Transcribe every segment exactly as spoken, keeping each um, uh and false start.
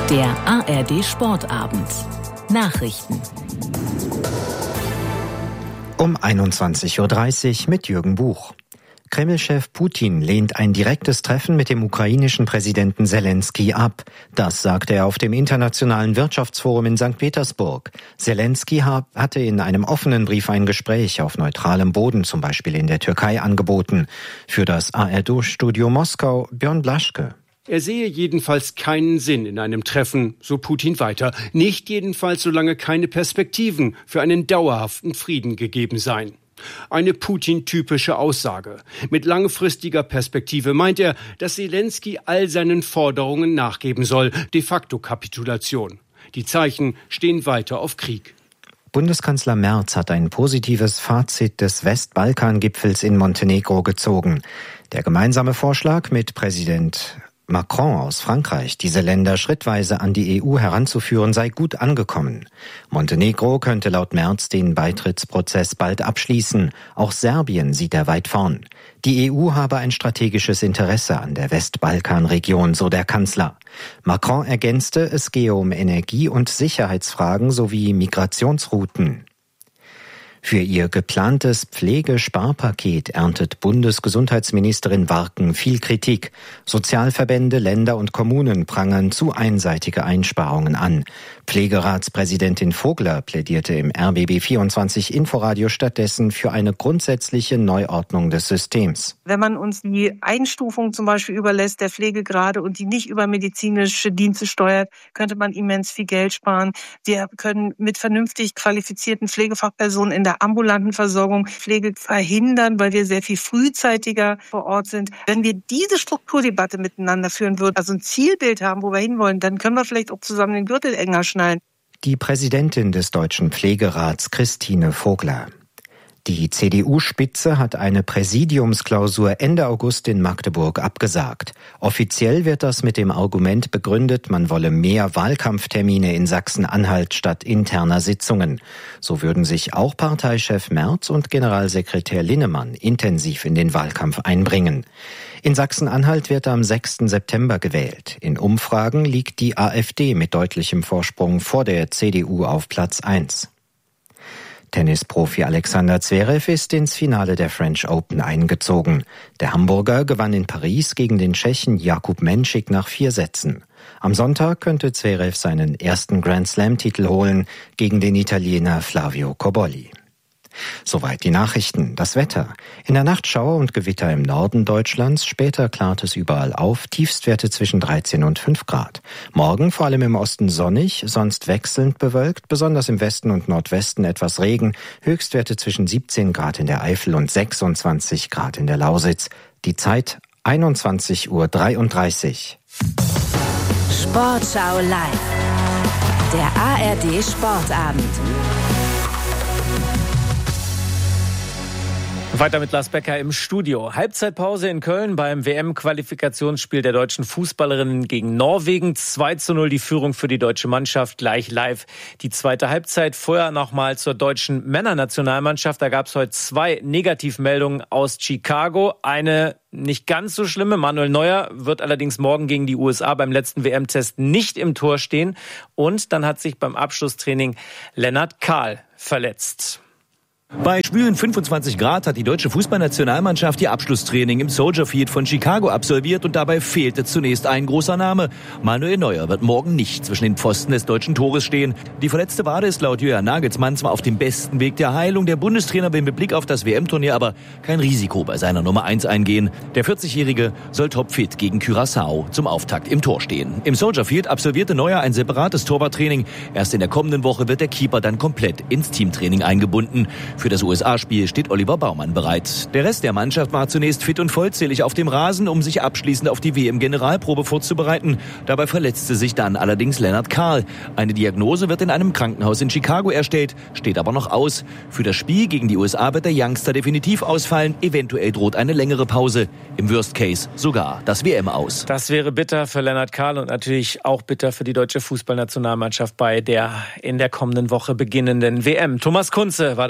Der A R D Sportabend. Nachrichten. Um einundzwanzig Uhr dreißig mit Jürgen Buch. Kreml-Chef Putin lehnt ein direktes Treffen mit dem ukrainischen Präsidenten Selenskyj ab. Das sagte er auf dem Internationalen Wirtschaftsforum in Sankt Petersburg. Selenskyj hatte in einem offenen Brief ein Gespräch auf neutralem Boden, zum Beispiel in der Türkei, angeboten. Für das A R D-Studio Moskau Björn Blaschke. Er sehe jedenfalls keinen Sinn in einem Treffen, so Putin weiter. Nicht jedenfalls, solange keine Perspektiven für einen dauerhaften Frieden gegeben seien. Eine Putin-typische Aussage. Mit langfristiger Perspektive meint er, dass Selenskyj all seinen Forderungen nachgeben soll. De facto Kapitulation. Die Zeichen stehen weiter auf Krieg. Bundeskanzler Merz hat ein positives Fazit des Westbalkan-Gipfels in Montenegro gezogen. Der gemeinsame Vorschlag mit Präsident Macron aus Frankreich, diese Länder schrittweise an die E U heranzuführen, sei gut angekommen. Montenegro könnte laut Merz den Beitrittsprozess bald abschließen. Auch Serbien sieht er weit vorn. Die E U habe ein strategisches Interesse an der Westbalkanregion, so der Kanzler. Macron ergänzte, es gehe um Energie- und Sicherheitsfragen sowie Migrationsrouten. Für ihr geplantes Pflegesparpaket erntet Bundesgesundheitsministerin Warken viel Kritik. Sozialverbände, Länder und Kommunen prangern zu einseitige Einsparungen an. Pflegeratspräsidentin Vogler plädierte im R B B vierundzwanzig Inforadio stattdessen für eine grundsätzliche Neuordnung des Systems. Wenn man uns die Einstufung zum Beispiel überlässt, der Pflegegrade, und die nicht über medizinische Dienste steuert, könnte man immens viel Geld sparen. Wir können mit vernünftig qualifizierten Pflegefachpersonen in der ambulanten Versorgung Pflege verhindern, weil wir sehr viel frühzeitiger vor Ort sind. Wenn wir diese Strukturdebatte miteinander führen würden, also ein Zielbild haben, wo wir hinwollen, dann können wir vielleicht auch zusammen den Gürtel enger schnallen. Die Präsidentin des Deutschen Pflegerats, Christine Vogler. Die C D U-Spitze hat eine Präsidiumsklausur Ende August in Magdeburg abgesagt. Offiziell wird das mit dem Argument begründet, man wolle mehr Wahlkampftermine in Sachsen-Anhalt statt interner Sitzungen. So würden sich auch Parteichef Merz und Generalsekretär Linnemann intensiv in den Wahlkampf einbringen. In Sachsen-Anhalt wird am sechsten September gewählt. In Umfragen liegt die AfD mit deutlichem Vorsprung vor der C D U auf Platz eins. Tennisprofi Alexander Zverev ist ins Finale der French Open eingezogen. Der Hamburger gewann in Paris gegen den Tschechen Jakub Menšik nach vier Sätzen. Am Sonntag könnte Zverev seinen ersten Grand-Slam-Titel holen gegen den Italiener Flavio Cobolli. Soweit die Nachrichten. Das Wetter. In der Nacht Schauer und Gewitter im Norden Deutschlands. Später klart es überall auf. Tiefstwerte zwischen dreizehn und fünf Grad. Morgen vor allem im Osten sonnig, sonst wechselnd bewölkt. Besonders im Westen und Nordwesten etwas Regen. Höchstwerte zwischen siebzehn Grad in der Eifel und sechsundzwanzig Grad in der Lausitz. Die Zeit einundzwanzig Uhr dreiunddreißig. Sportschau live. Der A R D Sportabend. Weiter mit Lars Becker im Studio. Halbzeitpause in Köln beim W M-Qualifikationsspiel der deutschen Fußballerinnen gegen Norwegen. zwei zu null die Führung für die deutsche Mannschaft, gleich live. Die zweite Halbzeit. Vorher nochmal zur deutschen Männernationalmannschaft. Da gab es heute zwei Negativmeldungen aus Chicago. Eine nicht ganz so schlimme. Manuel Neuer wird allerdings morgen gegen die U S A beim letzten W M-Test nicht im Tor stehen. Und dann hat sich beim Abschlusstraining Lennart Kahl verletzt. Bei schwülen fünfundzwanzig Grad hat die deutsche Fußballnationalmannschaft ihr Abschlusstraining im Soldier Field von Chicago absolviert und dabei fehlte zunächst ein großer Name. Manuel Neuer wird morgen nicht zwischen den Pfosten des deutschen Tores stehen. Die verletzte Wade ist laut Julian Nagelsmann zwar auf dem besten Weg der Heilung. Der Bundestrainer will mit Blick auf das W M-Turnier aber kein Risiko bei seiner Nummer eins eingehen. Der vierzigjährige soll topfit gegen Curaçao zum Auftakt im Tor stehen. Im Soldier Field absolvierte Neuer ein separates Torwarttraining. Erst in der kommenden Woche wird der Keeper dann komplett ins Teamtraining eingebunden. Für das U S A-Spiel steht Oliver Baumann bereit. Der Rest der Mannschaft war zunächst fit und vollzählig auf dem Rasen, um sich abschließend auf die W M-Generalprobe vorzubereiten. Dabei verletzte sich dann allerdings Lennart Kahl. Eine Diagnose wird in einem Krankenhaus in Chicago erstellt, steht aber noch aus. Für das Spiel gegen die U S A wird der Youngster definitiv ausfallen. Eventuell droht eine längere Pause. Im Worst Case sogar das W M aus. Das wäre bitter für Lennart Kahl und natürlich auch bitter für die deutsche Fußballnationalmannschaft bei der in der kommenden Woche beginnenden W M. Thomas Kunze war das mit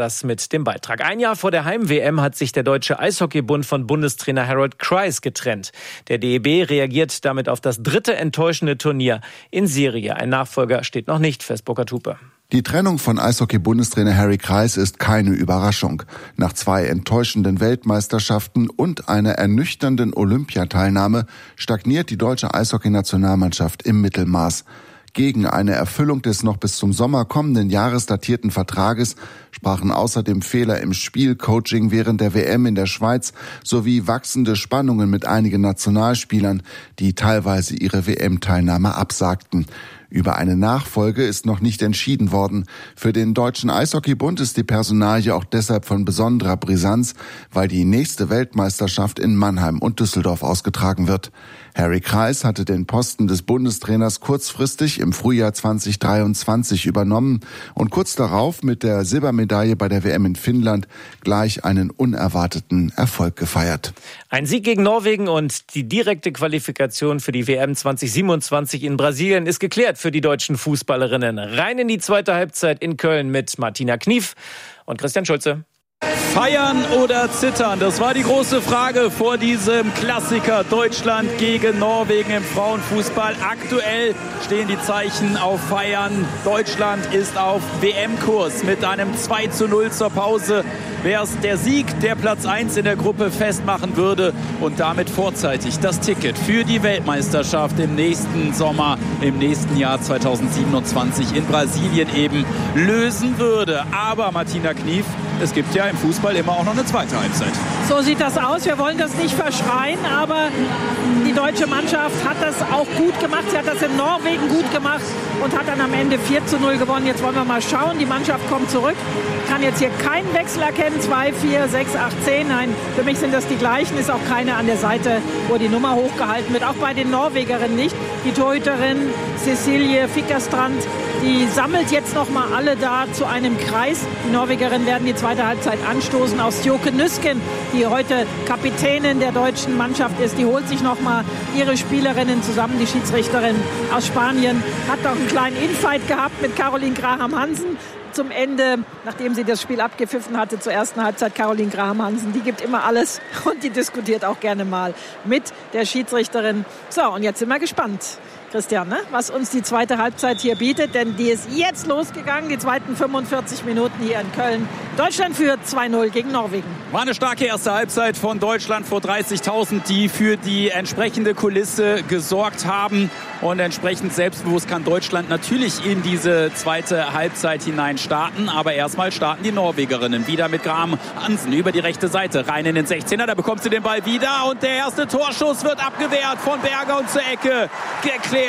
mit dem Beitrag. Ein Jahr vor der Heim-W M hat sich der Deutsche Eishockeybund von Bundestrainer Harold Kreis getrennt. Der D E B reagiert damit auf das dritte enttäuschende Turnier in Serie. Ein Nachfolger steht noch nicht fest, Burkhard Hupe. Die Trennung von Eishockey-Bundestrainer Harry Kreis ist keine Überraschung. Nach zwei enttäuschenden Weltmeisterschaften und einer ernüchternden Olympiateilnahme stagniert die deutsche Eishockey-Nationalmannschaft im Mittelmaß. Gegen eine Erfüllung des noch bis zum Sommer kommenden Jahres datierten Vertrages sprachen außerdem Fehler im Spielcoaching während der W M in der Schweiz sowie wachsende Spannungen mit einigen Nationalspielern, die teilweise ihre W M-Teilnahme absagten. Über eine Nachfolge ist noch nicht entschieden worden. Für den Deutschen Eishockeybund ist die Personalie auch deshalb von besonderer Brisanz, weil die nächste Weltmeisterschaft in Mannheim und Düsseldorf ausgetragen wird. Harry Kreis hatte den Posten des Bundestrainers kurzfristig im Frühjahr zwanzig dreiundzwanzig übernommen und kurz darauf mit der Silbermedaille bei der W M in Finnland gleich einen unerwarteten Erfolg gefeiert. Ein Sieg gegen Norwegen und die direkte Qualifikation für die W M zwanzig siebenundzwanzig in Brasilien ist geklärt für die deutschen Fußballerinnen. Rein in die zweite Halbzeit in Köln mit Martina Knief und Christian Schulze. Feiern oder zittern? Das war die große Frage vor diesem Klassiker Deutschland gegen Norwegen im Frauenfußball. Aktuell stehen die Zeichen auf Feiern. Deutschland ist auf W M-Kurs mit einem zwei zu null zur Pause. Wäre es der Sieg, der Platz eins in der Gruppe festmachen würde und damit vorzeitig das Ticket für die Weltmeisterschaft im nächsten Sommer, im nächsten Jahr zwanzig siebenundzwanzig in Brasilien eben lösen würde. Aber Martina Knief, es gibt ja im Fußball immer auch noch eine zweite Halbzeit. So sieht das aus. Wir wollen das nicht verschreien, aber die deutsche Mannschaft hat das auch gut gemacht. Sie hat das in Norwegen gut gemacht und hat dann am Ende vier zu null gewonnen. Jetzt wollen wir mal schauen. Die Mannschaft kommt zurück. Ich kann jetzt hier keinen Wechsel erkennen. zwei, vier, sechs, acht, zehn. Nein, für mich sind das die gleichen. Ist auch keine an der Seite, wo die Nummer hochgehalten wird. Auch bei den Norwegerinnen nicht. Die Torhüterin Cecilie Fickerstrand, die sammelt jetzt noch mal alle da zu einem Kreis. Die Norwegerinnen werden die zweite Halbzeit anstoßen. Auch Stjoke Nüsken, die heute Kapitänin der deutschen Mannschaft ist, die holt sich noch mal ihre Spielerinnen zusammen. Die Schiedsrichterin aus Spanien hat doch einen kleinen Infight gehabt mit Caroline Graham-Hansen. Zum Ende, nachdem sie das Spiel abgepfiffen hatte, zur ersten Halbzeit Caroline Graham-Hansen. Die gibt immer alles und die diskutiert auch gerne mal mit der Schiedsrichterin. So, und jetzt sind wir gespannt, Christian, ne? was uns die zweite Halbzeit hier bietet. Denn die ist jetzt losgegangen, die zweiten fünfundvierzig Minuten hier in Köln. Deutschland führt zwei null gegen Norwegen. War eine starke erste Halbzeit von Deutschland vor dreißigtausend, die für die entsprechende Kulisse gesorgt haben. Und entsprechend selbstbewusst kann Deutschland natürlich in diese zweite Halbzeit hinein starten. Aber erstmal starten die Norwegerinnen wieder mit Graham Hansen über die rechte Seite. Rein in den sechzehner, da bekommt sie den Ball wieder. Und der erste Torschuss wird abgewehrt von Berger und zur Ecke geklärt.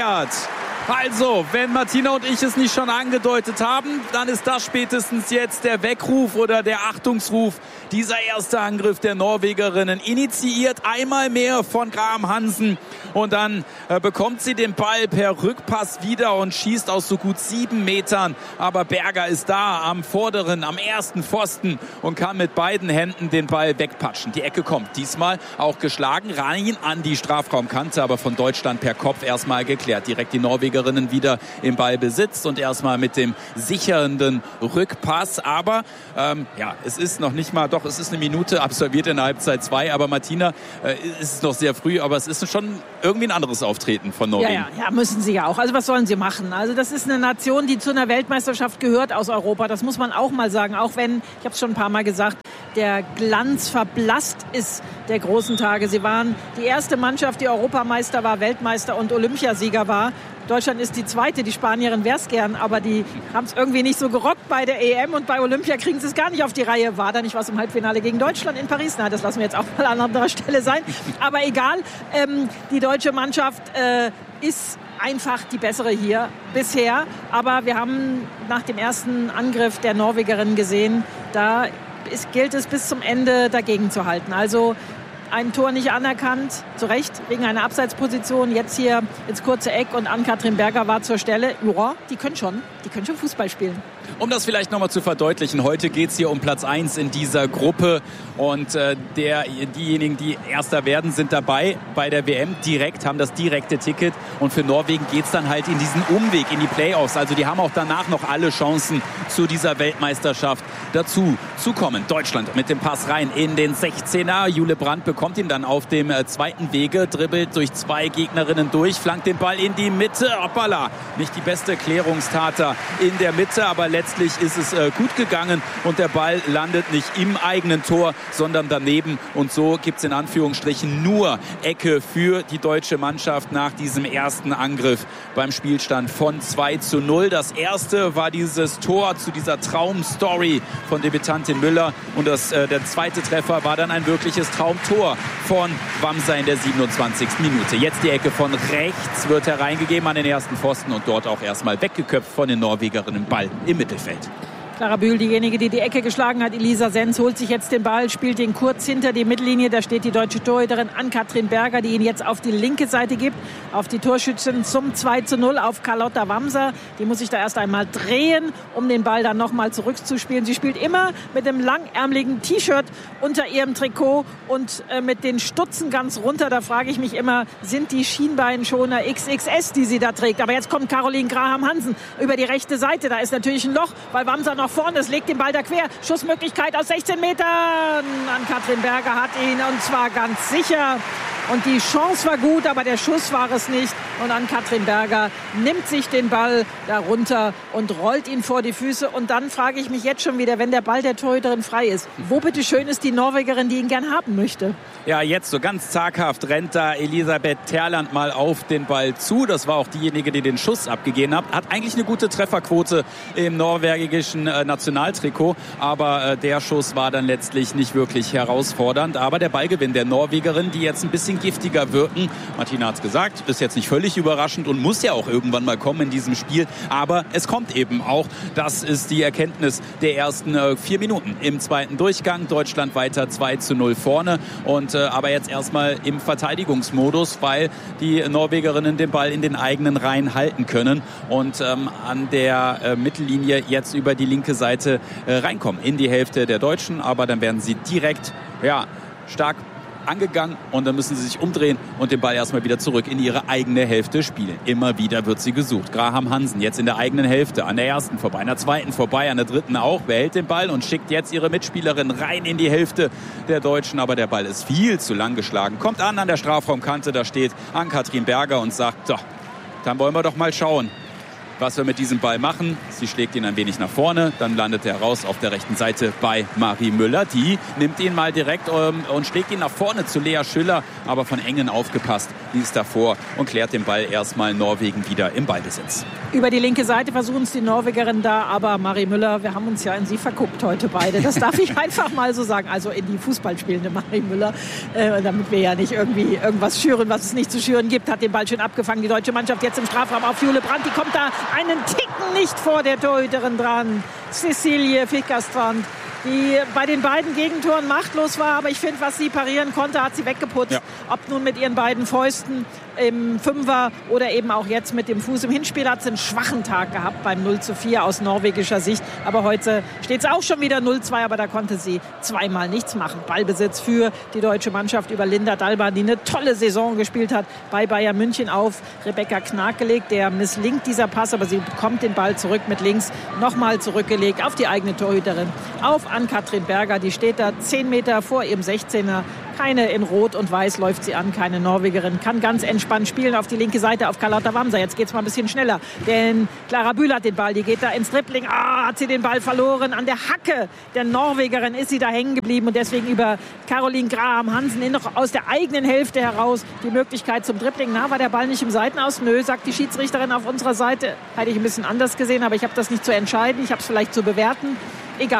Also, wenn Martina und ich es nicht schon angedeutet haben, dann ist das spätestens jetzt der Weckruf oder der Achtungsruf. Dieser erste Angriff der Norwegerinnen initiiert einmal mehr von Graham Hansen und dann äh, bekommt sie den Ball per Rückpass wieder und schießt aus so gut sieben Metern. Aber Berger ist da am vorderen, am ersten Pfosten und kann mit beiden Händen den Ball wegpatschen. Die Ecke kommt diesmal auch geschlagen rein an die Strafraumkante, aber von Deutschland per Kopf erstmal geklärt. Direkt die Norwegerinnen wieder im Ballbesitz und erstmal mit dem sichernden Rückpass. Aber ähm, ja, es ist noch nicht mal, doch es ist eine Minute absolviert in der Halbzeit zwei, aber Martina, äh, ist es noch sehr früh, aber es ist schon irgendwie ein anderes Auftreten von Norwegen. Ja, ja, ja, müssen sie ja auch. Also was sollen sie machen? Also das ist eine Nation, die zu einer Weltmeisterschaft gehört aus Europa. Das muss man auch mal sagen. Auch wenn, ich habe es schon ein paar Mal gesagt, der Glanz verblasst ist der großen Tage. Sie waren die erste Mannschaft, die Europameister war, Weltmeister und Olympiasieger war. Deutschland ist die zweite, die Spanierin wäre es gern, aber die haben es irgendwie nicht so gerockt bei der E M und bei Olympia kriegen sie es gar nicht auf die Reihe. War da nicht was im Halbfinale gegen Deutschland in Paris? Na, das lassen wir jetzt auch mal an anderer Stelle sein. Aber egal, ähm, die deutsche Mannschaft äh, ist einfach die bessere hier bisher. Aber wir haben nach dem ersten Angriff der Norwegerin gesehen, da ist, gilt es bis zum Ende dagegen zu halten. Also ein Tor nicht anerkannt, zu Recht, wegen einer Abseitsposition. Jetzt hier ins kurze Eck und Ann-Kathrin Berger war zur Stelle. Ja, die können schon, die können schon Fußball spielen. Um das vielleicht nochmal zu verdeutlichen, heute geht es hier um Platz eins in dieser Gruppe und äh, der, diejenigen, die Erster werden, sind dabei bei der W M direkt, haben das direkte Ticket und für Norwegen geht es dann halt in diesen Umweg, in die Playoffs. Also die haben auch danach noch alle Chancen, zu dieser Weltmeisterschaft dazu zu kommen. Deutschland mit dem Pass rein in den sechzehner. Jule Brandt bekommt ihn dann auf dem äh, zweiten Wege, dribbelt durch zwei Gegnerinnen durch, flankt den Ball in die Mitte. Hoppala, nicht die beste Klärungstat in der Mitte, aber letztlich ist es äh, gut gegangen und der Ball landet nicht im eigenen Tor, sondern daneben und so gibt es in Anführungsstrichen nur Ecke für die deutsche Mannschaft nach diesem ersten Angriff beim Spielstand von zwei zu null. Das erste war dieses Tor zu dieser Traumstory von Debütantin Müller und das, äh, der zweite Treffer war dann ein wirkliches Traumtor von Wamser in der siebenundzwanzigsten Minute. Jetzt die Ecke von rechts wird hereingegeben an den ersten Pfosten und dort auch erstmal weggeköpft von den Norwegerinnen. Ball im Mittelfeld. Clara Bühl, diejenige, die die Ecke geschlagen hat. Elisa Sens holt sich jetzt den Ball, spielt ihn kurz hinter die Mittellinie. Da steht die deutsche Torhüterin Ann-Kathrin Berger, die ihn jetzt auf die linke Seite gibt. Auf die Torschützin zum zwei zu null auf Carlotta Wamser. Die muss sich da erst einmal drehen, um den Ball dann nochmal zurückzuspielen. Sie spielt immer mit dem langärmeligen T-Shirt unter ihrem Trikot und äh, mit den Stutzen ganz runter. Da frage ich mich immer, sind die Schienbeinschoner X X S, die sie da trägt? Aber jetzt kommt Caroline Graham-Hansen über die rechte Seite. Da ist natürlich ein Loch, weil Wamser noch vorne ist, legt den Ball da quer. Schussmöglichkeit aus sechzehn Metern. Ann-Kathrin Berger hat ihn und zwar ganz sicher. Und die Chance war gut, aber der Schuss war es nicht. Und Ann-Kathrin Berger nimmt sich den Ball da runter und rollt ihn vor die Füße. Und dann frage ich mich jetzt schon wieder, wenn der Ball der Torhüterin frei ist, wo bitteschön ist die Norwegerin, die ihn gern haben möchte? Ja, jetzt so ganz zaghaft rennt da Elisabeth Terland mal auf den Ball zu. Das war auch diejenige, die den Schuss abgegeben hat. Hat eigentlich eine gute Trefferquote im norwegischen äh, Nationaltrikot. Aber äh, der Schuss war dann letztlich nicht wirklich herausfordernd. Aber der Ballgewinn der Norwegerin, die jetzt ein bisschen giftiger wirken. Martina hat es gesagt, ist jetzt nicht völlig überraschend und muss ja auch irgendwann mal kommen in diesem Spiel. Aber es kommt eben auch. Das ist die Erkenntnis der ersten äh, vier Minuten im zweiten Durchgang. Deutschland weiter zwei zu null vorne. Und, äh, aber jetzt erstmal im Verteidigungsmodus, weil die Norwegerinnen den Ball in den eigenen Reihen halten können und ähm, an der äh, Mittellinie jetzt über die linke Seite äh, reinkommen in die Hälfte der Deutschen. Aber dann werden sie direkt ja, stark angegangen und dann müssen sie sich umdrehen und den Ball erstmal wieder zurück in ihre eigene Hälfte spielen. Immer wieder wird sie gesucht. Graham-Hansen jetzt in der eigenen Hälfte, an der ersten vorbei, an der zweiten vorbei, an der dritten auch, behält den Ball und schickt jetzt ihre Mitspielerin rein in die Hälfte der Deutschen, aber der Ball ist viel zu lang geschlagen. Kommt an an der Strafraumkante, da steht Ann-Kathrin Berger und sagt, so, dann wollen wir doch mal schauen, was wir mit diesem Ball machen. Sie schlägt ihn ein wenig nach vorne, dann landet er raus auf der rechten Seite bei Marie Müller. Die nimmt ihn mal direkt ähm, und schlägt ihn nach vorne zu Lea Schüller, aber von Engen aufgepasst, die ist davor und klärt den Ball erstmal Norwegen wieder im Ballbesitz. Über die linke Seite versuchen es die Norwegerinnen da, aber Marie Müller, wir haben uns ja in sie verguckt heute beide. Das darf ich einfach mal so sagen, also in die Fußballspielende Marie Müller, äh, damit wir ja nicht irgendwie irgendwas schüren, was es nicht zu schüren gibt, hat den Ball schön abgefangen. Die deutsche Mannschaft jetzt im Strafraum auf Jule Brandt, die kommt da einen Ticken nicht vor der Torhüterin dran. Cecilie Fickerstrand, die bei den beiden Gegentoren machtlos war, aber ich finde, was sie parieren konnte, hat sie weggeputzt. Ja. Ob nun mit ihren beiden Fäusten im Fünfer oder eben auch jetzt mit dem Fuß. Im Hinspiel hat sie einen schwachen Tag gehabt beim null zu vier aus norwegischer Sicht. Aber heute steht es auch schon wieder null zu zwei, aber da konnte sie zweimal nichts machen. Ballbesitz für die deutsche Mannschaft über Linda Dalban, die eine tolle Saison gespielt hat bei Bayern München auf Rebecca Knag gelegt. Der misslingt dieser Pass, aber sie bekommt den Ball zurück mit links, nochmal zurückgelegt auf die eigene Torhüterin, auf Ann-Kathrin Berger. Die steht da zehn Meter vor ihrem sechzehner. Keine in Rot und Weiß läuft sie an, keine Norwegerin. Kann ganz entspannt spielen auf die linke Seite auf Carlotta Wamser. Jetzt geht's mal ein bisschen schneller, denn Clara Bühl hat den Ball. Die geht da ins Dribbling. Ah, hat sie den Ball verloren. An der Hacke der Norwegerin ist sie da hängen geblieben und deswegen über Caroline Graham-Hansen noch aus der eigenen Hälfte heraus die Möglichkeit zum Dribbling. Na, war der Ball nicht im Seitenaus? Nö, sagt die Schiedsrichterin auf unserer Seite. Hätte ich ein bisschen anders gesehen, aber ich habe das nicht zu entscheiden. Ich habe es vielleicht zu bewerten. Egal.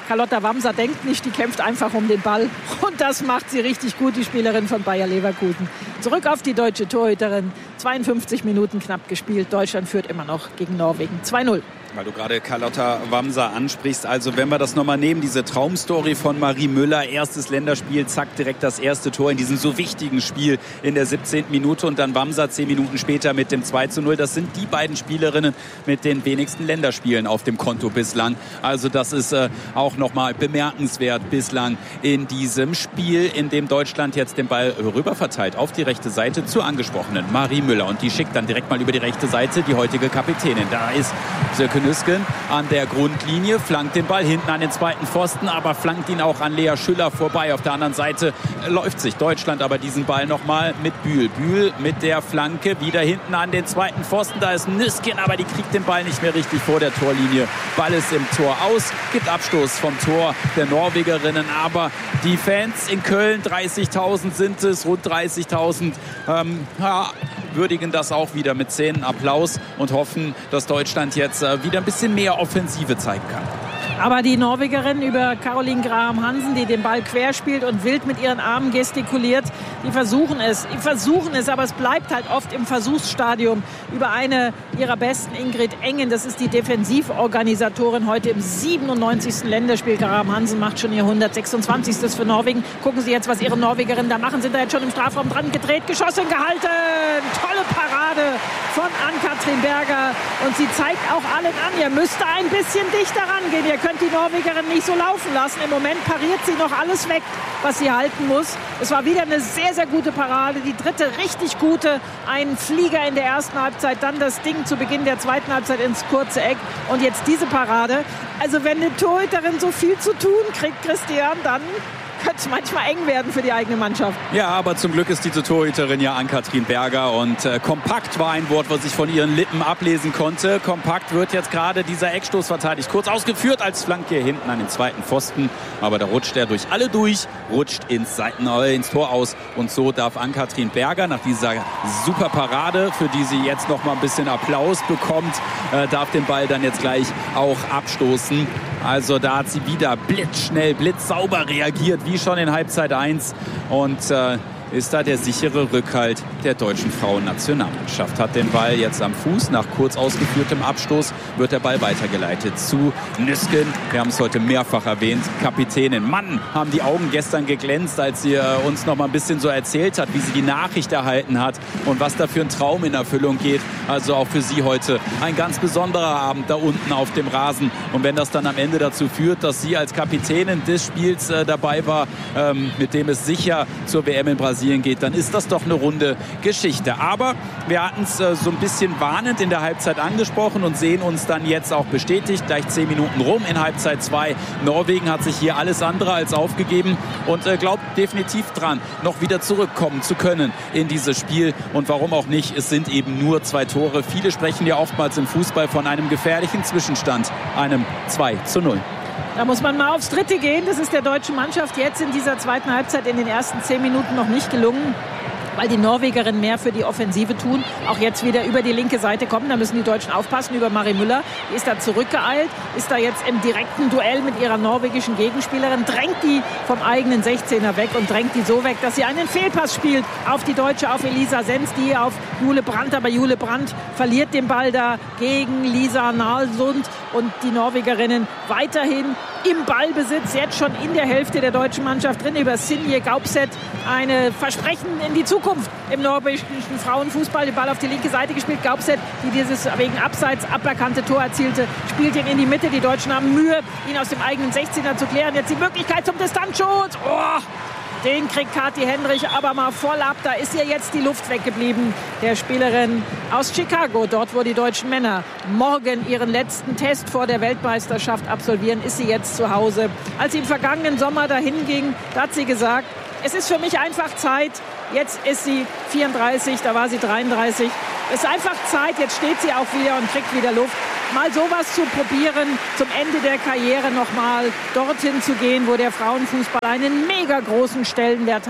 Carlotta Wamser denkt nicht, die kämpft einfach um den Ball. Und das macht sie richtig gut, die Spielerin von Bayer Leverkusen. Zurück auf die deutsche Torhüterin. zweiundfünfzig Minuten knapp gespielt. Deutschland führt immer noch gegen Norwegen zwei null. Weil du gerade Carlotta Wamser ansprichst. Also wenn wir das nochmal nehmen, diese Traumstory von Marie Müller. Erstes Länderspiel, zack, direkt das erste Tor in diesem so wichtigen Spiel in der siebzehnten Minute. Und dann Wamser zehn Minuten später mit dem zwei zu null. Das sind die beiden Spielerinnen mit den wenigsten Länderspielen auf dem Konto bislang. Also das ist äh, auch nochmal bemerkenswert bislang in diesem Spiel, in dem Deutschland jetzt den Ball rüberverteilt auf die rechte Seite zur angesprochenen Marie Müller. Und die schickt dann direkt mal über die rechte Seite die heutige Kapitänin. Da ist Silke Nüsken an der Grundlinie, flankt den Ball hinten an den zweiten Pfosten, aber flankt ihn auch an Lea Schüller vorbei. Auf der anderen Seite läuft sich Deutschland aber diesen Ball nochmal mit Bühl. Bühl mit der Flanke wieder hinten an den zweiten Pfosten. Da ist Nüsken, aber die kriegt den Ball nicht mehr richtig vor der Torlinie. Ball ist im Tor aus, gibt Abstoß vom Tor der Norwegerinnen. Aber die Fans in Köln, dreißigtausend sind es, rund dreißigtausend, ähm, ja, würdigen das auch wieder mit Szenenapplaus und hoffen, dass Deutschland jetzt äh, wieder ein bisschen mehr Offensive zeigen kann. Aber die Norwegerin über Caroline Graham-Hansen, die den Ball quer spielt und wild mit ihren Armen gestikuliert, die versuchen es, die versuchen es, aber es bleibt halt oft im Versuchsstadium. Über eine ihrer besten, Ingrid Engen, das ist die Defensivorganisatorin heute im siebenundneunzigsten Länderspiel. Graham-Hansen macht schon ihr hundertsechsundzwanzigsten für Norwegen. Gucken Sie jetzt, was ihre Norwegerinnen da machen. Sind da jetzt schon im Strafraum dran gedreht, geschossen, gehalten. Tolle Parade von Ann-Kathrin Berger. Und sie zeigt auch allen an, ihr müsst da ein bisschen dichter rangehen. Ihr könnt die Norwegerin nicht so laufen lassen. Im Moment pariert sie noch alles weg, was sie halten muss. Es war wieder eine sehr, sehr gute Parade. Die dritte richtig gute. Ein Flieger in der ersten Halbzeit, dann das Ding zu Beginn der zweiten Halbzeit ins kurze Eck. Und jetzt diese Parade. Also wenn eine Torhüterin so viel zu tun kriegt, Christian, dann könnte es manchmal eng werden für die eigene Mannschaft. Ja, aber zum Glück ist diese Torhüterin ja Ann-Kathrin Berger und äh, kompakt war ein Wort, was ich von ihren Lippen ablesen konnte. Kompakt wird jetzt gerade dieser Eckstoß verteidigt. Kurz ausgeführt als Flanke hinten an den zweiten Pfosten, aber da rutscht er durch alle durch, rutscht ins Seiten, äh, ins Tor aus und so darf Ann-Kathrin Berger nach dieser super Parade, für die sie jetzt noch mal ein bisschen Applaus bekommt, äh, darf den Ball dann jetzt gleich auch abstoßen. Also da hat sie wieder blitzschnell, blitzsauber reagiert, wie schon in Halbzeit eins. Und äh, ist da der sichere Rückhalt der deutschen Frauennationalmannschaft. Hat den Ball jetzt am Fuß. Nach kurz ausgeführtem Abstoß wird der Ball weitergeleitet zu Nüsken. Wir haben es heute mehrfach erwähnt. Kapitänin. Mann, haben die Augen gestern geglänzt, als sie äh, uns noch mal ein bisschen so erzählt hat, wie sie die Nachricht erhalten hat und was da für ein Traum in Erfüllung geht. Also auch für sie heute ein ganz besonderer Abend da unten auf dem Rasen. Und wenn das dann am Ende dazu führt, dass sie als Kapitänin des Spiels äh, dabei war, ähm, mit dem es sicher zur W M in Brasilien geht, dann ist das doch eine runde Geschichte. Aber wir hatten es äh, so ein bisschen warnend in der Halbzeit angesprochen und sehen uns dann jetzt auch bestätigt. Gleich zehn Minuten rum in Halbzeit zwei. Norwegen hat sich hier alles andere als aufgegeben und äh, glaubt definitiv dran, noch wieder zurückkommen zu können in dieses Spiel. Und warum auch nicht, es sind eben nur zwei Tore. Viele sprechen ja oftmals im Fußball von einem gefährlichen Zwischenstand, einem zwei zu null. Da muss man mal aufs Dritte gehen. Das ist der deutschen Mannschaft jetzt in dieser zweiten Halbzeit in den ersten zehn Minuten noch nicht gelungen, weil die Norwegerinnen mehr für die Offensive tun. Auch jetzt wieder über die linke Seite kommen. Da müssen die Deutschen aufpassen über Marie Müller. Die ist da zurückgeeilt, ist da jetzt im direkten Duell mit ihrer norwegischen Gegenspielerin, drängt die vom eigenen sechzehner weg und drängt die so weg, dass sie einen Fehlpass spielt auf die Deutsche, auf Elisa Sens, die auf Jule Brandt. Aber Jule Brandt verliert den Ball da gegen Lisa Nalsund und die Norwegerinnen weiterhin im Ballbesitz, jetzt schon in der Hälfte der deutschen Mannschaft drin, über Sinje Gaupset. Eine Versprechen in die Zukunft im norwegischen Frauenfußball. Den Ball auf die linke Seite gespielt. Gaupset, die dieses wegen Abseits aberkannte Tor erzielte, spielt ihn in die Mitte. Die Deutschen haben Mühe, ihn aus dem eigenen sechzehner zu klären. Jetzt die Möglichkeit zum Distanzschuss. Oh! Den kriegt Kathi Hendrich aber mal voll ab. Da ist ihr jetzt die Luft weggeblieben. Der Spielerin aus Chicago, dort wo die deutschen Männer morgen ihren letzten Test vor der Weltmeisterschaft absolvieren, ist sie jetzt zu Hause. Als sie im vergangenen Sommer dahin ging, da hat sie gesagt, es ist für mich einfach Zeit. Jetzt ist sie vierunddreißig, da war sie dreiunddreißig. Es ist einfach Zeit, jetzt steht sie auch wieder und kriegt wieder Luft. Mal sowas zu probieren, zum Ende der Karriere nochmal dorthin zu gehen, wo der Frauenfußball einen mega großen Stellenwert hat.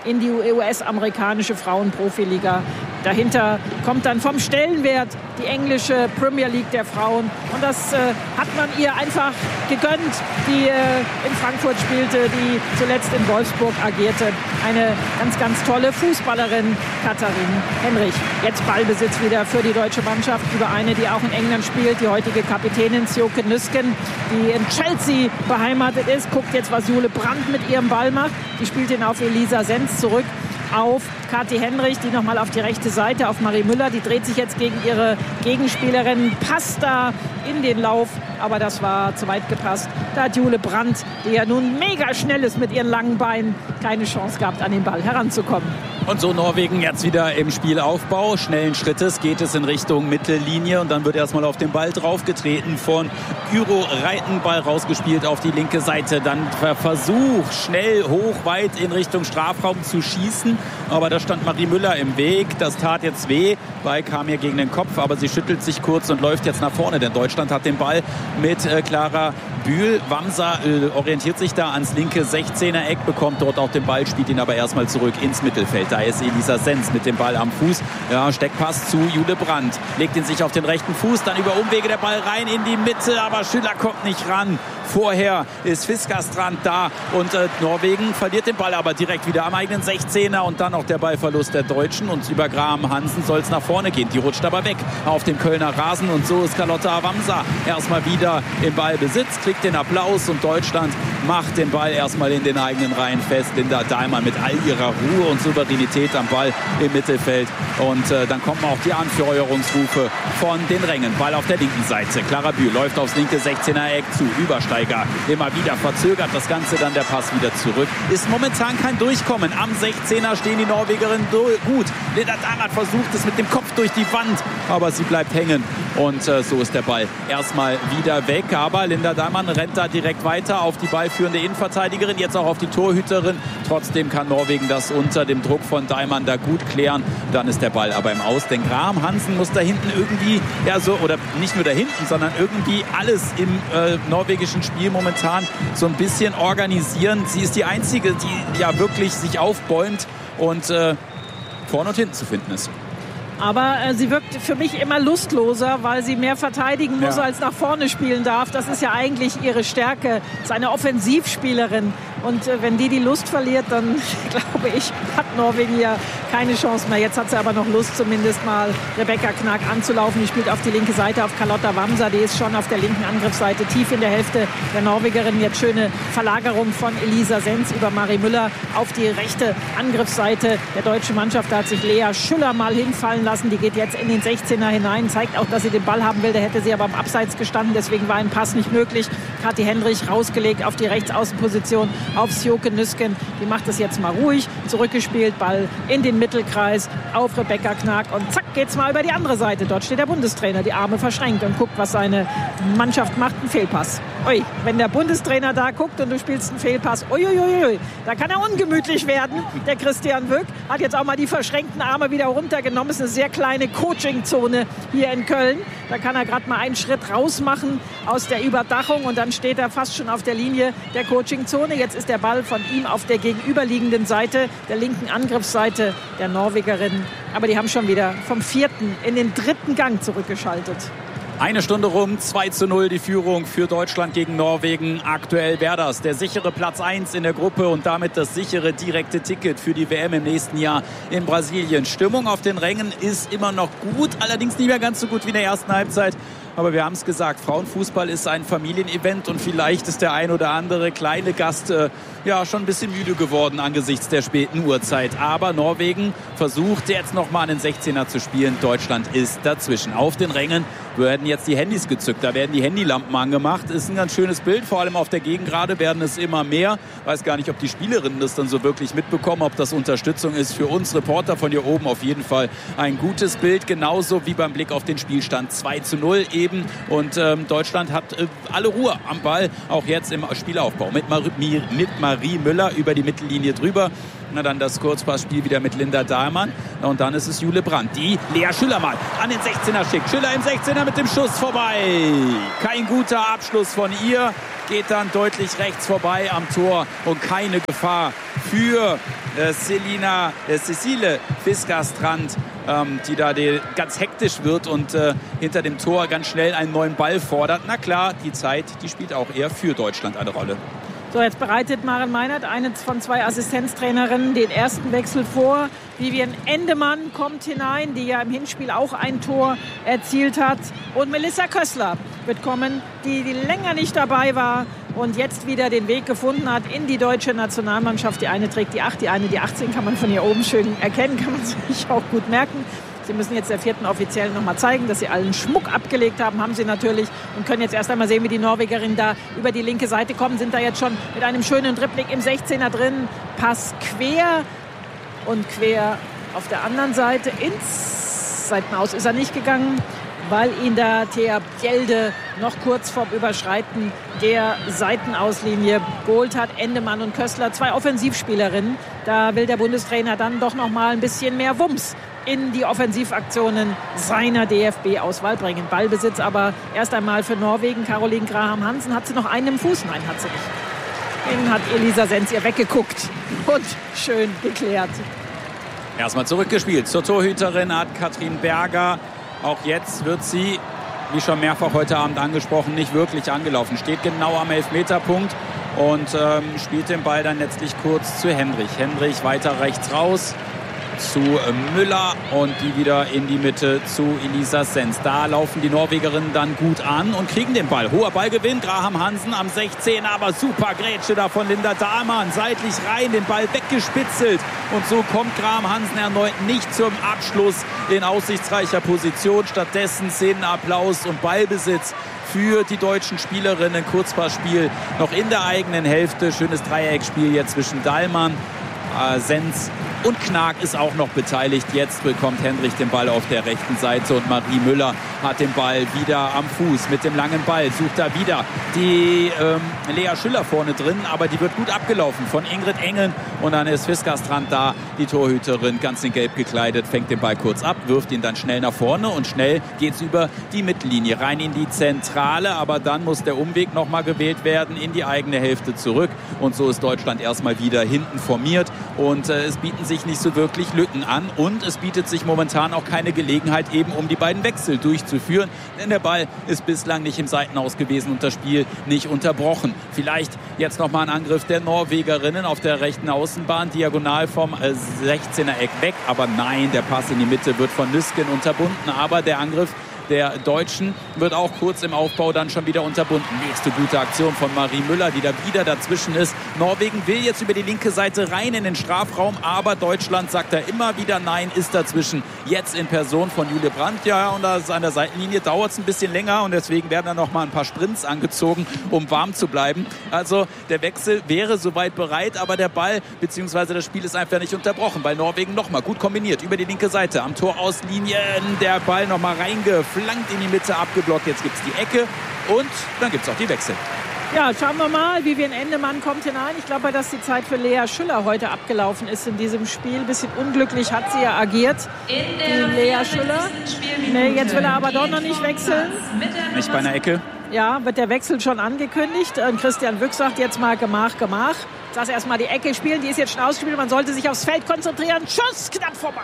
in die U S-amerikanische Frauenprofiliga. Dahinter kommt dann vom Stellenwert die englische Premier League der Frauen. Und das äh, hat man ihr einfach gegönnt, die äh, in Frankfurt spielte, die zuletzt in Wolfsburg agierte. Eine ganz, ganz tolle Fußballerin, Katharin Henrich. Jetzt Ballbesitz wieder für die deutsche Mannschaft über eine, die auch in England spielt, die heutige Kapitänin Sjoeke Nüsken, die in Chelsea beheimatet ist. Guckt jetzt, was Jule Brandt mit ihrem Ball macht. Die spielt ihn auf Elisa Senz zurück. Auf Kathi Henrich, die nochmal auf die rechte Seite, auf Marie Müller. Die dreht sich jetzt gegen ihre Gegenspielerin, passt da in den Lauf, aber das war zu weit gepasst. Da hat Jule Brandt, die ja nun mega schnell ist mit ihren langen Beinen, keine Chance gehabt, an den Ball heranzukommen. Und so Norwegen jetzt wieder im Spielaufbau. Schnellen Schrittes geht es in Richtung Mittellinie und dann wird erstmal auf den Ball draufgetreten von Gyro Reiten. Ball rausgespielt auf die linke Seite. Dann der Versuch, schnell hoch, weit in Richtung Strafraum zu schießen. Aber da stand Marie Müller im Weg. Das tat jetzt weh. Ball kam ihr gegen den Kopf, aber sie schüttelt sich kurz und läuft jetzt nach vorne. Denn Deutschland hat den Ball mit äh, Clara Bühl. Wamser äh, orientiert sich da ans linke sechzehner-Eck, bekommt dort auch den Ball, spielt ihn aber erstmal zurück ins Mittelfeld. Da ist Elisa Senz mit dem Ball am Fuß. Ja, Steckpass zu Jule Brandt. Legt ihn sich auf den rechten Fuß, dann über Umwege der Ball rein in die Mitte, aber Schüller kommt nicht ran. Vorher ist Fiskastrand da und äh, Norwegen verliert den Ball aber direkt wieder am eigenen sechzehner und dann noch der Ballverlust der Deutschen und über Graham Hansen soll es nach vorne gehen. Die rutscht aber weg auf dem Kölner Rasen und so ist Carlotta Wamser erstmal wieder im Ballbesitz, kriegt den Applaus und Deutschland macht den Ball erstmal in den eigenen Reihen fest. Linda Dahlmann mit all ihrer Ruhe und Souveränität am Ball im Mittelfeld und äh, dann kommen auch die Anfeuerungsrufe von den Rängen. Ball auf der linken Seite. Clara Bühl läuft aufs linke sechzehner-Eck zu, Übersteiger immer wieder verzögert das Ganze, dann der Pass wieder zurück. Ist momentan kein Durchkommen. Am sechzehner stehen die Norwegerinnen gut. Linda Dahlmann versucht es mit dem Kopf durch die Wand, aber sie bleibt hängen und äh, so ist der Ball erstmal wieder weg. Aber Linda Dahlmann rennt da direkt weiter auf die ballführende Innenverteidigerin, jetzt auch auf die Torhüterin. Trotzdem kann Norwegen das unter dem Druck von Dahlmann da gut klären. Dann ist der Ball aber im Aus. Denn Graham Hansen muss da hinten irgendwie, ja so, oder nicht nur da hinten, sondern irgendwie alles im äh, norwegischen Spiel momentan so ein bisschen organisieren. Sie ist die Einzige, die ja wirklich sich aufbäumt und äh, vorne und hinten zu finden ist. Aber äh, sie wirkt für mich immer lustloser, weil sie mehr verteidigen muss, ja. als nach vorne spielen darf. Das ist ja eigentlich ihre Stärke. Sie ist eine Offensivspielerin. Und äh, wenn die die Lust verliert, dann glaube ich, hat Norwegen ja keine Chance mehr. Jetzt hat sie aber noch Lust, zumindest mal Rebecca Knack anzulaufen. Die spielt auf die linke Seite auf Carlotta Wamser. Die ist schon auf der linken Angriffsseite, tief in der Hälfte der Norwegerin. Jetzt schöne Verlagerung von Elisa Senz über Marie Müller auf die rechte Angriffsseite der deutschen Mannschaft. Da hat sich Lea Schüller mal hinfallen lassen. Die geht jetzt in den sechzehner hinein, zeigt auch, dass sie den Ball haben will. Da hätte sie aber am Abseits gestanden, deswegen war ein Pass nicht möglich. Kathi Henrich rausgelegt auf die Rechtsaußenposition auf Sjoeke Nüsken. Die macht es jetzt mal ruhig, zurückgespielt, Ball in den Mittelkreis auf Rebecca Knack und zack, geht's mal über die andere Seite. Dort steht der Bundestrainer, die Arme verschränkt und guckt, was seine Mannschaft macht. Ein Fehlpass. Ui, wenn der Bundestrainer da guckt und du spielst einen Fehlpass, uiuiui, da kann er ungemütlich werden. Der Christian Wöck hat jetzt auch mal die verschränkten Arme wieder runtergenommen. Es ist eine sehr kleine Coaching-Zone hier in Köln. Da kann er gerade mal einen Schritt raus machen aus der Überdachung und dann steht er fast schon auf der Linie der Coaching-Zone. Jetzt ist der Ball von ihm auf der gegenüberliegenden Seite, der linken Angriffsseite der Norwegerinnen. Aber die haben schon wieder vom vierten in den dritten Gang zurückgeschaltet. Eine Stunde rum, zwei zu null die Führung für Deutschland gegen Norwegen. Aktuell wäre das der sichere Platz eins in der Gruppe und damit das sichere direkte Ticket für die W M im nächsten Jahr in Brasilien. Stimmung auf den Rängen ist immer noch gut, allerdings nicht mehr ganz so gut wie in der ersten Halbzeit. Aber wir haben es gesagt, Frauenfußball ist ein Familienevent und vielleicht ist der ein oder andere kleine Gast äh, ja schon ein bisschen müde geworden angesichts der späten Uhrzeit. Aber Norwegen versucht jetzt nochmal einen sechzehner zu spielen. Deutschland ist dazwischen. Auf den Rängen werden jetzt die Handys gezückt, da werden die Handylampen angemacht. Ist ein ganz schönes Bild, vor allem auf der Gegengrade werden es immer mehr. Weiß gar nicht, ob die Spielerinnen das dann so wirklich mitbekommen, ob das Unterstützung ist für uns Reporter von hier oben. Auf jeden Fall ein gutes Bild, genauso wie beim Blick auf den Spielstand zwei zu null eben. Und ähm, Deutschland hat äh, alle Ruhe am Ball, auch jetzt im Spielaufbau. Mit, Mar- mit Marie Müller über die Mittellinie drüber. Na, dann das Kurzpassspiel wieder mit Linda Dahlmann. Und dann ist es Jule Brandt, die Lea Schüller mal an den sechzehner schickt. Schüller im sechzehner mit dem Schuss vorbei. Kein guter Abschluss von ihr. geht dann deutlich rechts vorbei am Tor und keine Gefahr für äh, Selina, äh, Cecile Fischer-Strand, ähm, die da die, ganz hektisch wird und äh, hinter dem Tor ganz schnell einen neuen Ball fordert. Na klar, die Zeit, die spielt auch eher für Deutschland eine Rolle. So, jetzt bereitet Maren Meinert, eine von zwei Assistenztrainerinnen, den ersten Wechsel vor. Vivian Endemann kommt hinein, die ja im Hinspiel auch ein Tor erzielt hat. Und Melissa Kössler wird kommen, die, die länger nicht dabei war und jetzt wieder den Weg gefunden hat in die deutsche Nationalmannschaft. Die eine trägt die acht, die eine die achtzehn, kann man von hier oben schön erkennen, kann man sich auch gut merken. Sie müssen jetzt der vierten Offiziellen noch mal zeigen, dass sie allen Schmuck abgelegt haben, haben sie natürlich, und können jetzt erst einmal sehen, wie die Norwegerinnen da über die linke Seite kommen, sind da jetzt schon mit einem schönen Dribbling im sechzehner drin, Pass quer und quer auf der anderen Seite ins Seitenaus ist er nicht gegangen, weil ihn da Thea Bjelde noch kurz vorm Überschreiten der Seitenauslinie geholt hat. Endemann und Kössler, zwei Offensivspielerinnen. Da will der Bundestrainer dann doch noch mal ein bisschen mehr Wumms in die Offensivaktionen seiner D F B-Auswahl bringen. Ballbesitz aber erst einmal für Norwegen. Caroline Graham Hansen, hat sie noch einen im Fuß? Nein, hat sie nicht. Den hat Elisa Senz ihr weggeguckt und schön geklärt. Erstmal zurückgespielt zur Torhüterin hat Katrin Berger. Auch jetzt wird sie, wie schon mehrfach heute Abend angesprochen, nicht wirklich angelaufen. Steht genau am Elfmeterpunkt und ähm, spielt den Ball dann letztlich kurz zu Hendrich. Hendrich weiter rechts raus zu Müller und die wieder in die Mitte zu Elisa Senz. Da laufen die Norwegerinnen dann gut an und kriegen den Ball. Hoher Ballgewinn, Graham Hansen am sechzehn, aber super Grätsche da von Linda Dahlmann. Seitlich rein, den Ball weggespitzelt. Und so kommt Graham Hansen erneut nicht zum Abschluss in aussichtsreicher Position. Stattdessen Szenenapplaus und Ballbesitz für die deutschen Spielerinnen. Kurzpassspiel noch in der eigenen Hälfte. Schönes Dreieckspiel jetzt zwischen Dahlmann, äh, Senz und Knag ist auch noch beteiligt. Jetzt bekommt Hendrich den Ball auf der rechten Seite und Marie Müller hat den Ball wieder am Fuß mit dem langen Ball. Sucht da wieder die ähm, Lea Schüller vorne drin, aber die wird gut abgelaufen von Ingrid Engen. Und dann ist Fischer-Strand da, die Torhüterin, ganz in Gelb gekleidet, fängt den Ball kurz ab, wirft ihn dann schnell nach vorne und schnell geht's über die Mittellinie rein in die Zentrale. Aber dann muss der Umweg nochmal gewählt werden in die eigene Hälfte zurück. Und so ist Deutschland erstmal wieder hinten formiert und äh, es bieten sich nicht so wirklich Lücken an und es bietet sich momentan auch keine Gelegenheit eben, um die beiden Wechsel durchzuführen, denn der Ball ist bislang nicht im Seitenaus gewesen und das Spiel nicht unterbrochen. Vielleicht jetzt nochmal ein Angriff der Norwegerinnen auf der rechten Außenbahn, diagonal vom äh, sechzehner Eck weg, aber nein, der Pass in die Mitte wird von Nüsken unterbunden, aber der Angriff der Deutschen wird auch kurz im Aufbau dann schon wieder unterbunden. Nächste gute Aktion von Marie Müller, die da wieder dazwischen ist. Norwegen will jetzt über die linke Seite rein in den Strafraum, aber Deutschland sagt da immer wieder nein, ist dazwischen. Jetzt in Person von Julia Brandt. Ja, und das an der Seitenlinie dauert es ein bisschen länger und deswegen werden dann noch mal ein paar Sprints angezogen, um warm zu bleiben. Also der Wechsel wäre soweit bereit, aber der Ball bzw. das Spiel ist einfach nicht unterbrochen, weil Norwegen noch mal gut kombiniert über die linke Seite. Am Torauslinien der Ball noch mal reingeflankt in die Mitte, abgeblockt. Jetzt gibt es die Ecke und dann gibt es auch die Wechsel. Ja, schauen wir mal, Vivian Endemann kommt hinein. Ich glaube, dass die Zeit für Lea Schüller heute abgelaufen ist in diesem Spiel. Ein bisschen unglücklich hat sie ja agiert, die Lea Schüller. Nee, jetzt will er aber doch noch nicht wechseln. Nicht bei einer Ecke? Ja, wird der Wechsel schon angekündigt. Christian Wück sagt jetzt mal Gemach, Gemach. Lass erst mal die Ecke spielen, die ist jetzt schon ausgespielt. Man sollte sich aufs Feld konzentrieren. Schuss, knapp vorbei.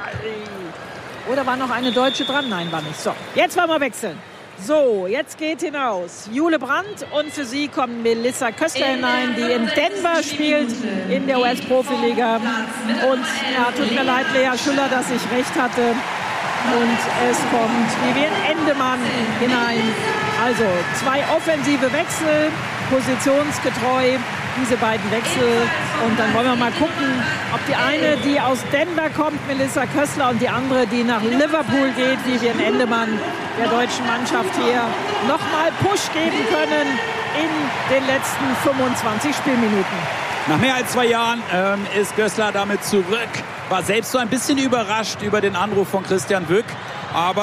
Oder war noch eine Deutsche dran? Nein, war nicht. So, jetzt wollen wir wechseln. So, jetzt geht hinaus Jule Brandt und für sie kommt Melissa Kössler hinein, die in Denver spielt, in der U S-Profiliga. Und ja, tut mir leid, Lea Schüller, dass ich recht hatte. Und es kommt Vivian Endemann hinein. Also zwei offensive Wechsel, positionsgetreu, diese beiden Wechsel. Und dann wollen wir mal gucken, ob die eine, die aus Denver kommt, Melissa Kössler, und die andere, die nach Liverpool geht, Vivian Endemann, der deutschen Mannschaft hier nochmal Push geben können in den letzten fünfundzwanzig Spielminuten. Nach mehr als zwei Jahren ähm, ist Kössler damit zurück. War selbst so ein bisschen überrascht über den Anruf von Christian Wück. Aber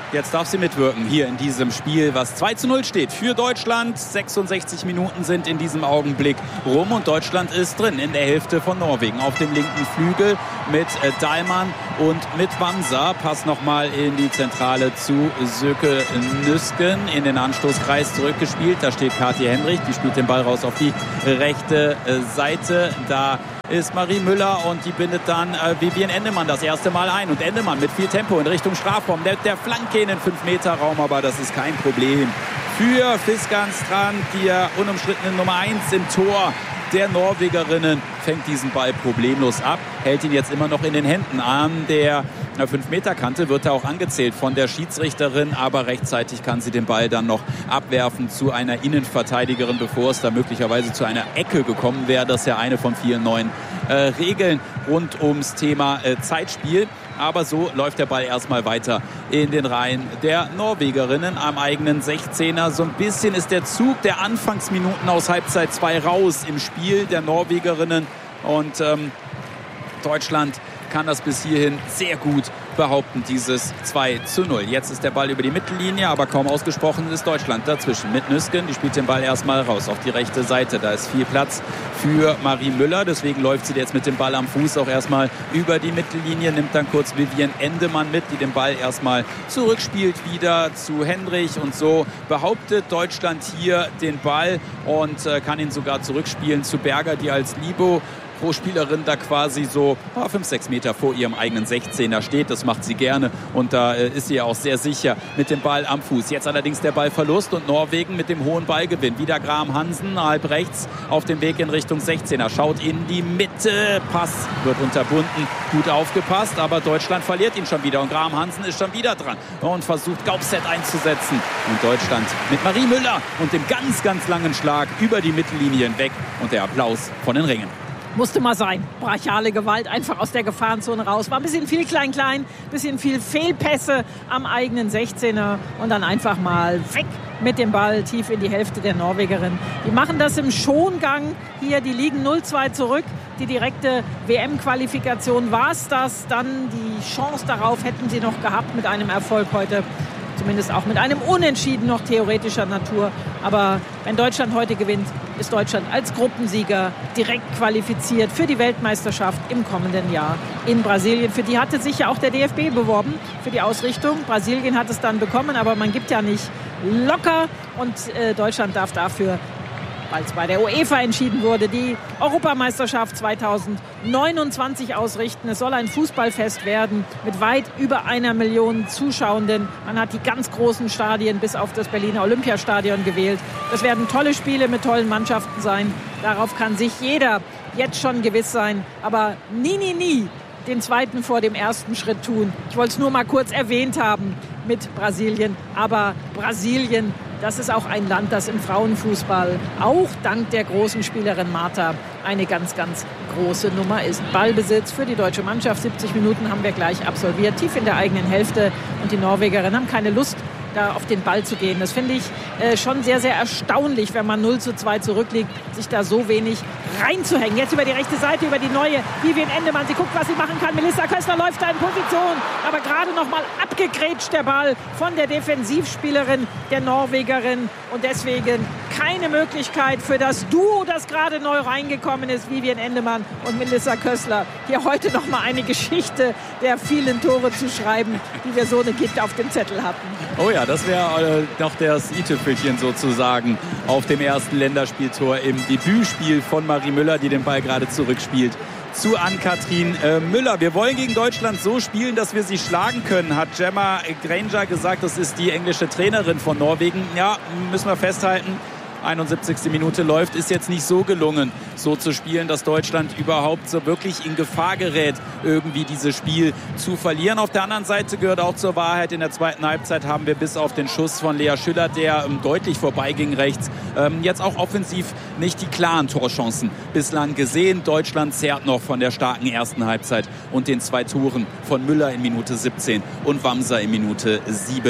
Jetzt darf sie mitwirken hier in diesem Spiel, was zwei zu null steht für Deutschland. sechsundsechzig Minuten sind in diesem Augenblick rum und Deutschland ist drin in der Hälfte von Norwegen. Auf dem linken Flügel mit äh, Dahlmann und mit Wamsa. Pass nochmal in die Zentrale zu Söke Nüsken. In den Anstoßkreis zurückgespielt. Da steht Kathi Hendrich. Die spielt den Ball raus auf die rechte äh, Seite. Da ist Marie Müller und die bindet dann äh, Vivian Endemann das erste Mal ein. Und Endemann mit viel Tempo in Richtung Strafraum. Der, der Flanke in den fünf Meter Raum, aber das ist kein Problem für Fiskan Strand, die unumstrittene Nummer eins im Tor der Norwegerinnen, fängt diesen Ball problemlos ab, hält ihn jetzt immer noch in den Händen. An der fünf Meter Kante wird er auch angezählt von der Schiedsrichterin, aber rechtzeitig kann sie den Ball dann noch abwerfen zu einer Innenverteidigerin, bevor es da möglicherweise zu einer Ecke gekommen wäre. Das ist ja eine von vielen neuen äh, Regeln rund ums Thema äh, Zeitspiel. Aber so läuft der Ball erstmal weiter in den Reihen der Norwegerinnen am eigenen sechzehner. So ein bisschen ist der Zug der Anfangsminuten aus Halbzeit zwei raus im Spiel der Norwegerinnen. Und ähm, Deutschland kann das bis hierhin sehr gut behaupten, dieses zwei zu null. Jetzt ist der Ball über die Mittellinie, aber kaum ausgesprochen ist Deutschland dazwischen. Mit Nüsken, die spielt den Ball erstmal raus auf die rechte Seite. Da ist viel Platz für Marie Müller, deswegen läuft sie jetzt mit dem Ball am Fuß auch erstmal über die Mittellinie, nimmt dann kurz Vivian Endemann mit, die den Ball erstmal zurückspielt wieder zu Hendrich und so behauptet Deutschland hier den Ball und äh, kann ihn sogar zurückspielen zu Berger, die als Libero pro Spielerin da quasi so fünf, sechs Meter vor ihrem eigenen sechzehner steht. Das macht sie gerne und da äh, ist sie ja auch sehr sicher mit dem Ball am Fuß. Jetzt allerdings der Ballverlust und Norwegen mit dem hohen Ballgewinn. Wieder Graham Hansen, halb rechts auf dem Weg in Richtung sechzehner. Schaut in die Mitte. Pass wird unterbunden. Gut aufgepasst, aber Deutschland verliert ihn schon wieder und Graham Hansen ist schon wieder dran und versucht Gaupset einzusetzen. Und Deutschland mit Marie Müller und dem ganz, ganz langen Schlag über die Mittellinie hinweg und der Applaus von den Ringen. Musste mal sein. Brachiale Gewalt, einfach aus der Gefahrenzone raus. War ein bisschen viel Klein-Klein, ein bisschen viel Fehlpässe am eigenen sechzehner und dann einfach mal weg mit dem Ball tief in die Hälfte der Norwegerin. Die machen das im Schongang hier, die liegen null zwei zurück. Die direkte W M-Qualifikation war es das. Dann die Chance darauf hätten sie noch gehabt mit einem Erfolg heute. Zumindest auch mit einem Unentschieden noch theoretischer Natur. Aber wenn Deutschland heute gewinnt, ist Deutschland als Gruppensieger direkt qualifiziert für die Weltmeisterschaft im kommenden Jahr in Brasilien. Für die hatte sich ja auch der D F B beworben, für die Ausrichtung. Brasilien hat es dann bekommen, aber man gibt ja nicht locker. Und äh, Deutschland darf dafür, weil es bei der UEFA entschieden wurde, die Europameisterschaft zweitausendneunundzwanzig ausrichten. Es soll ein Fußballfest werden mit weit über einer Million Zuschauenden. Man hat die ganz großen Stadien bis auf das Berliner Olympiastadion gewählt. Das werden tolle Spiele mit tollen Mannschaften sein. Darauf kann sich jeder jetzt schon gewiss sein. Aber nie, nie, nie den zweiten vor dem ersten Schritt tun. Ich wollte es nur mal kurz erwähnt haben mit Brasilien. Aber Brasilien, das ist auch ein Land, das im Frauenfußball auch dank der großen Spielerin Marta eine ganz, ganz große Nummer ist. Ballbesitz für die deutsche Mannschaft. siebzig Minuten haben wir gleich absolviert, tief in der eigenen Hälfte. Und die Norwegerinnen haben keine Lust, da auf den Ball zu gehen. Das finde ich äh, schon sehr, sehr erstaunlich, wenn man null zu zwei zurückliegt, sich da so wenig reinzuhängen. Jetzt über die rechte Seite, über die neue Vivian Endemann. Sie guckt, was sie machen kann. Melissa Köstler läuft da in Position, aber gerade noch mal abgegrätscht der Ball von der Defensivspielerin der Norwegerin. Und deswegen keine Möglichkeit für das Duo, das gerade neu reingekommen ist, Vivian Endemann und Melissa Köstler, hier heute noch mal eine Geschichte der vielen Tore zu schreiben, die wir so eine Gitt auf dem Zettel hatten. Oh ja, das wäre äh, noch das i-Tüpfelchen sozusagen auf dem ersten Länderspieltor im Debütspiel von Marie Müller, die den Ball gerade zurückspielt zu Ann-Kathrin äh, Müller. Wir wollen gegen Deutschland so spielen, dass wir sie schlagen können, hat Gemma Granger gesagt. Das ist die englische Trainerin von Norwegen. Ja, müssen wir festhalten. einundsiebzigste Minute läuft, ist jetzt nicht so gelungen, so zu spielen, dass Deutschland überhaupt so wirklich in Gefahr gerät, irgendwie dieses Spiel zu verlieren. Auf der anderen Seite gehört auch zur Wahrheit, in der zweiten Halbzeit haben wir bis auf den Schuss von Lea Schüller, der ähm, deutlich vorbeiging rechts, ähm, jetzt auch offensiv nicht die klaren Torchancen bislang gesehen. Deutschland zehrt noch von der starken ersten Halbzeit und den zwei Toren von Müller in Minute siebzehn und Wamsa in Minute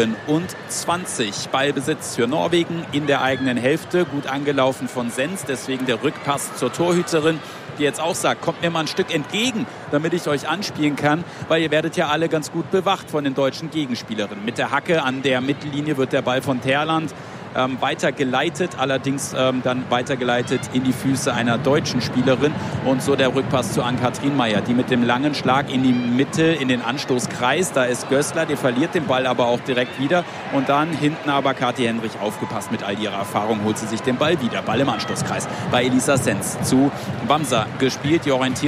siebenundzwanzig. Ballbesitz für Norwegen in der eigenen Hälfte. Gut angelaufen von Sens, deswegen der Rückpass zur Torhüterin. die jetzt auch sagt, kommt mir mal ein Stück entgegen, damit ich euch anspielen kann, weil ihr werdet ja alle ganz gut bewacht von den deutschen Gegenspielerinnen. Mit der Hacke an der Mittellinie wird der Ball von Terland Ähm, weitergeleitet, allerdings ähm, dann weitergeleitet in die Füße einer deutschen Spielerin und so der Rückpass zu Ann-Kathrin Meier, die mit dem langen Schlag in die Mitte, in den Anstoßkreis, da ist Gößler, die verliert den Ball aber auch direkt wieder und dann hinten aber Kathi Henrich aufgepasst mit all ihrer Erfahrung, holt sie sich den Ball wieder, Ball im Anstoßkreis bei Elisa Senz zu Bamsa gespielt, die orientiert